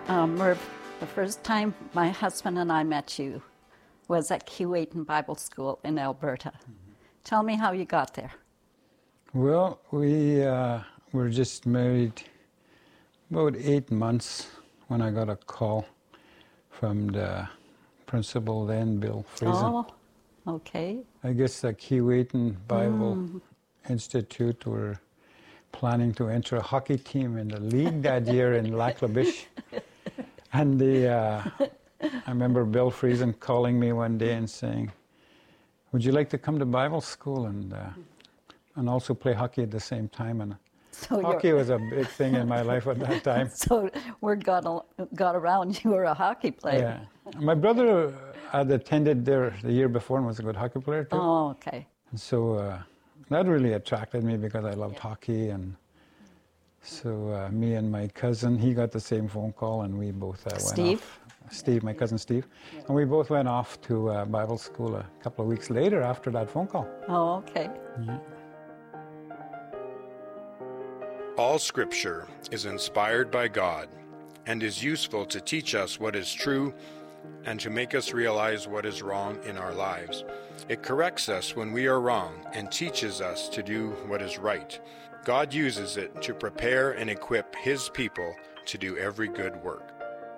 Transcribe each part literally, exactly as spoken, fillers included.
Um, Merv, the first time my husband and I met you was at Keewatin Bible School in Alberta. Mm-hmm. Tell me how you got there. Well, we uh, were just married about eight months when I got a call from the principal then, Bill Friesen. Oh, okay. I guess the Keewatin Bible Mm. Institute were planning to enter a hockey team in the league that year in Lac-La-Biche. And the, uh, I remember Bill Friesen calling me one day and saying, would you like to come to Bible school and uh, and also play hockey at the same time? And So hockey was a big thing in my life at that time. So word got, al- got around you were a hockey player. Yeah. My brother had attended there the year before and was a good hockey player too. Oh, okay. And so uh, that really attracted me because I loved hockey. And so uh, me and my cousin, he got the same phone call and we both uh, went Steve? off. Steve, my cousin Steve. And we both went off to uh, Bible school a couple of weeks later after that phone call. Oh, okay. Yeah. All Scripture is inspired by God and is useful to teach us what is true and to make us realize what is wrong in our lives. It corrects us when we are wrong and teaches us to do what is right. God uses it to prepare and equip His people to do every good work.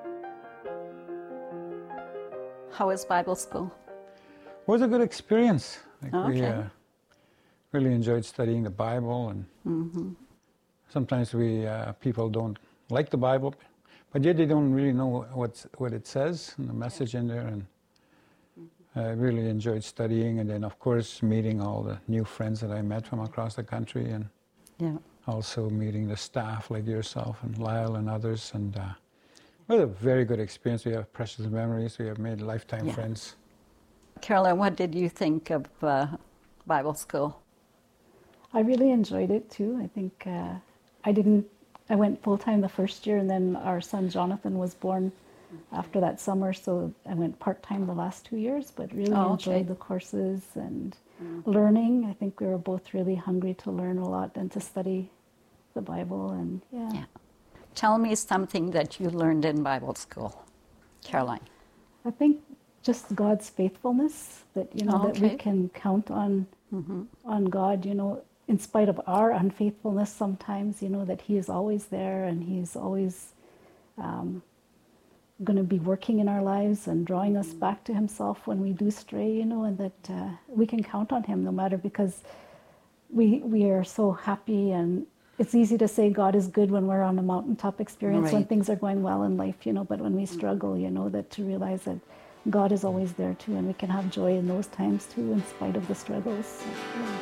How was Bible school? It was a good experience. Like Okay. We uh, really enjoyed studying the Bible, and Mm-hmm. sometimes we uh, people don't like the Bible, but yet they don't really know what's, what it says and the message in there. And I really enjoyed studying, and then of course meeting all the new friends that I met from across the country, and Yeah. also meeting the staff like yourself and Lyle and others. And uh, it was a very good experience. We have precious memories. We have made lifetime Yeah. friends. Caroline, what did you think of uh, Bible school? I really enjoyed it too. I think uh, I didn't, I went full-time the first year, and then our son Jonathan was born after that summer, so I went part-time the last two years, but really Oh, okay. enjoyed the courses and learning. I think we were both really hungry to learn a lot and to study the Bible, and yeah. Yeah. Tell me something that you learned in Bible school, Caroline. I think just God's faithfulness, that, you know, Oh, that we okay. can count on Mm-hmm. on God, you know, in spite of our unfaithfulness sometimes, you know, that He is always there and He's always um, going to be working in our lives and drawing us back to Himself when we do stray, you know, and that uh, we can count on Him no matter, because we we are so happy, and it's easy to say God is good when we're on a mountaintop experience, when Right. things are going well in life, you know, but when we struggle, you know, that to realize that God is always there too, and we can have joy in those times too, in spite of the struggles. So, yeah.